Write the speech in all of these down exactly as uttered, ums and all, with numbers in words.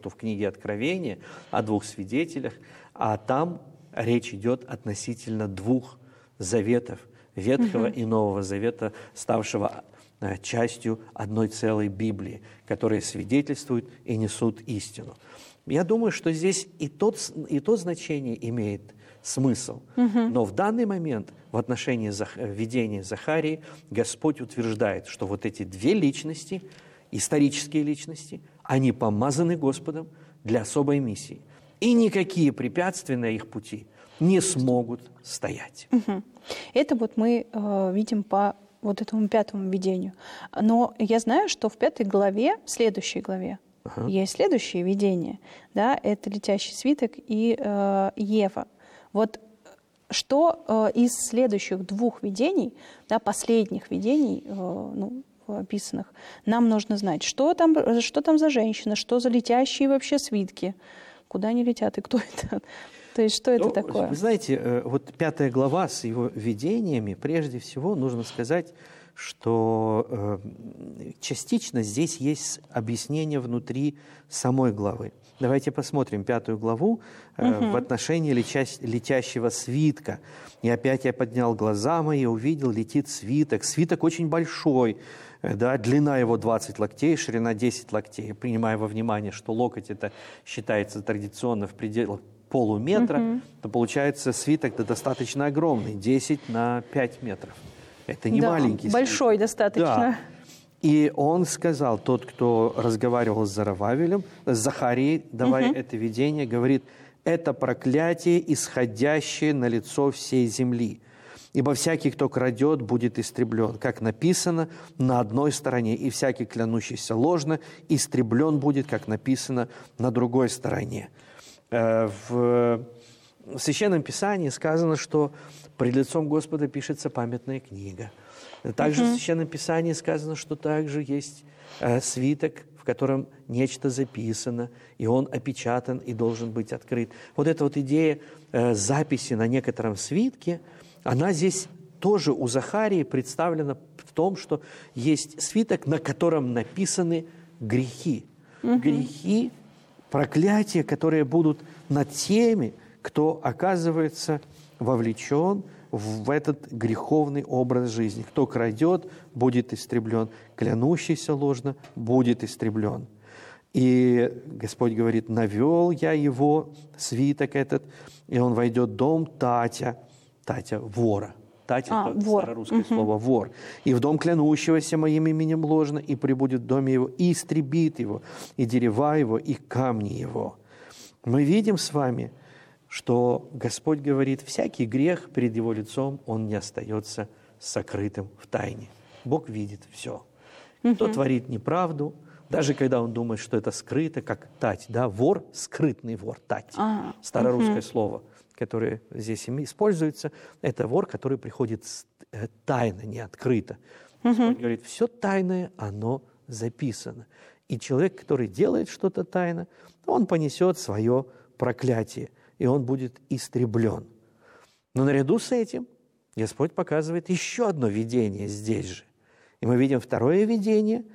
что в книге Откровения о двух свидетелях, а там речь идет относительно двух заветов, Ветхого угу. и Нового Завета, ставшего частью одной целой Библии, которые свидетельствуют и несут истину. Я думаю, что здесь и, тот, и то значение имеет смысл. Угу. Но в данный момент в отношении Зах... видения Захарии Господь утверждает, что вот эти две личности, исторические личности, они помазаны Господом для особой миссии. И никакие препятствия на их пути не смогут стоять. Угу. Это вот мы э, видим по вот этому пятому видению. Но я знаю, что в пятой главе, в следующей главе, ага. есть следующее видение. Да, это летящий свиток и э, Ева. Вот что э, из следующих двух видений, да, последних видений, э, ну, описанных, нам нужно знать, что там, что там за женщина, что за летящие вообще свитки, куда они летят и кто это. То есть что это ну, такое? Вы знаете, вот пятая глава с его видениями, прежде всего нужно сказать, что э, частично здесь есть объяснение внутри самой главы. Давайте посмотрим пятую главу э, угу. в отношении летя, летящего свитка. «И опять я поднял глаза мои и увидел, летит свиток. Свиток очень большой, э, да, длина его двадцать локтей, ширина десять локтей». Принимая во внимание, что локоть это считается традиционно в пределах полуметра, uh-huh. то получается свиток достаточно огромный, десять на пять метров. Это не да, маленький большой свиток. Достаточно. Да. И он сказал, тот, кто разговаривал с Зарававелем, с Захарией, давая uh-huh. это видение, говорит, это проклятие, исходящее на лицо всей земли. Ибо всякий, кто крадет, будет истреблен. Как написано на одной стороне, и всякий, клянущийся ложно, истреблен будет, как написано на другой стороне. В Священном Писании сказано, что пред лицом Господа пишется памятная книга. Также uh-huh. в Священном Писании сказано, что также есть э, свиток, в котором нечто записано, и он опечатан и должен быть открыт. Вот эта вот идея э, записи на некотором свитке, она здесь тоже у Захарии представлена в том, что есть свиток, на котором написаны грехи. Uh-huh. Грехи, проклятия, которые будут над теми, кто оказывается вовлечен в этот греховный образ жизни. Кто крадет, будет истреблен. Клянущийся ложно, будет истреблен. И Господь говорит, навел я его, свиток этот, и он войдет в дом Татя, Татя вора. Татя а, – это вор. Старорусское угу. слово «вор». «И в дом клянущегося моим именем ложно, и прибудет в доме его, и истребит его, и дерева его, и камни его». Мы видим с вами, что Господь говорит, всякий грех перед его лицом, он не остается сокрытым в тайне. Бог видит все. Угу. Кто творит неправду, даже когда он думает, что это скрыто, как тать, да, вор, скрытный вор, тать, а, старорусское угу. слово, которое здесь используется, это вор, который приходит тайно, не открыто. Угу. Он говорит, все тайное, оно записано. И человек, который делает что-то тайно, он понесет свое проклятие, и он будет истреблен. Но наряду с этим Господь показывает еще одно видение здесь же. И мы видим второе видение,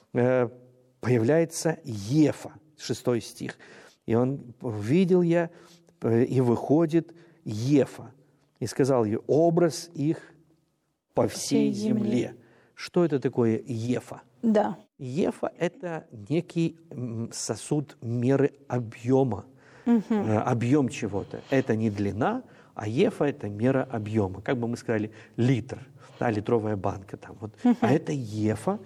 появляется Ефа, шестой стих. И он видел я, и выходит Ефа, и сказал ей, образ их по всей, всей земле. земле. Что это такое Ефа? Да. Ефа – это некий сосуд меры объема, угу. объем чего-то. Это не длина, а Ефа – это мера объема. Как бы мы сказали, литр, да, литровая банка. Там, вот. угу. А это Ефа,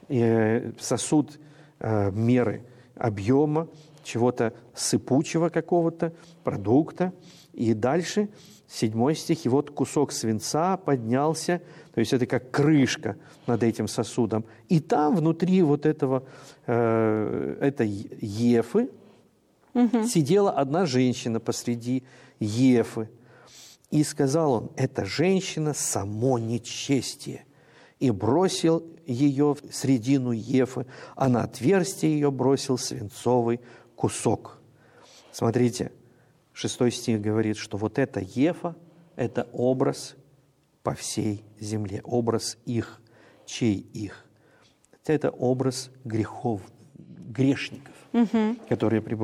сосуд меры объема, чего-то сыпучего какого-то, продукта. И дальше седьмой стих, и вот кусок свинца поднялся, то есть это как крышка над этим сосудом. И там внутри вот этого, э, этой Ефы угу. сидела одна женщина посреди Ефы. И сказал он, эта женщина само нечестие. И бросил ее в середину Ефы, а на отверстие ее бросил свинцовый кусок. Смотрите, шестой стих говорит, что вот эта Ефа – это образ по всей земле, образ их, чей их. Это образ грехов, грешников, угу. которые пребывают.